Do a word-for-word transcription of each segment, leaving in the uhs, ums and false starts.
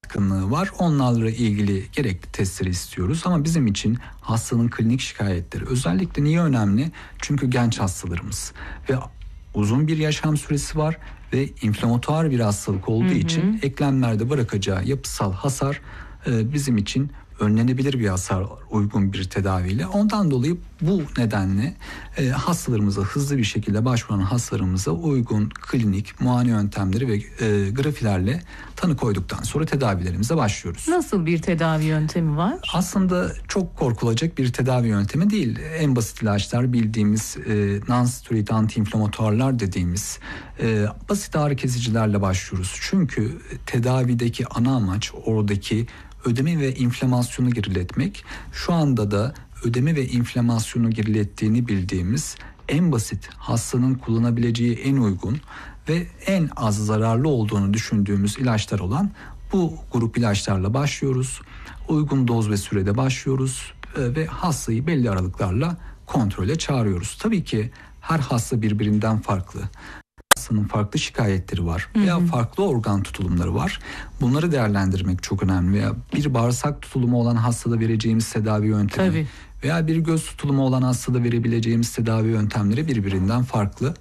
yatkınlığı var. Onlarla ilgili gerekli testleri istiyoruz. Ama bizim için hastanın klinik şikayetleri özellikle niye önemli? Çünkü genç hastalarımız ve uzun bir yaşam süresi var ve inflamatuar bir hastalık olduğu hı hı. için eklemlerde bırakacağı yapısal hasar e, bizim için önlenebilir bir hasar, uygun bir tedaviyle. Ondan dolayı bu nedenle e, hastalarımıza hızlı bir şekilde başvuran hastalarımıza uygun klinik muayene yöntemleri ve e, grafilerle tanı koyduktan sonra tedavilerimize başlıyoruz. Nasıl bir tedavi yöntemi var? Aslında çok korkulacak bir tedavi yöntemi değil. En basit ilaçlar bildiğimiz e, non-steroid antiinflamatuarlar dediğimiz e, basit ağrı kesicilerle başlıyoruz. Çünkü tedavideki ana amaç oradaki ödemi ve inflamasyonu geriletmek. Şu anda da ödemi ve inflamasyonu gerilettiğini bildiğimiz en basit, hastanın kullanabileceği en uygun ve en az zararlı olduğunu düşündüğümüz ilaçlar olan bu grup ilaçlarla başlıyoruz. Uygun doz ve sürede başlıyoruz ve hastayı belli aralıklarla kontrole çağırıyoruz. Tabii ki her hasta birbirinden farklı. Hastanın farklı şikayetleri var veya hı hı. farklı organ tutulumları var. Bunları değerlendirmek çok önemli. Veya bir bağırsak tutulumu olan hastada vereceğimiz tedavi yöntemi Tabii. veya bir göz tutulumu olan hastada verebileceğimiz tedavi yöntemleri birbirinden farklı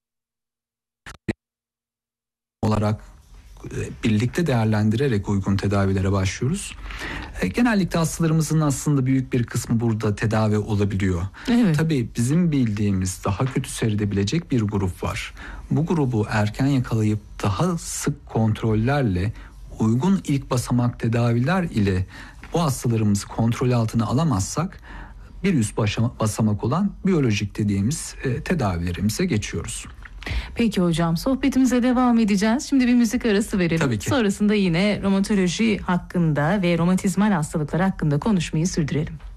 olarak birlikte değerlendirerek uygun tedavilere başlıyoruz. Genellikle hastalarımızın aslında büyük bir kısmı burada tedavi olabiliyor. Evet. Tabii bizim bildiğimiz daha kötü seyredebilecek bir grup var. Bu grubu erken yakalayıp daha sık kontrollerle uygun ilk basamak tedaviler ile bu hastalarımızı kontrol altına alamazsak bir üst basamak olan biyolojik dediğimiz tedavilerimize geçiyoruz. Peki hocam, sohbetimize devam edeceğiz. Şimdi bir müzik arası verelim. Tabii ki. Sonrasında yine romatoloji hakkında ve romatizmal hastalıklar hakkında konuşmayı sürdürelim.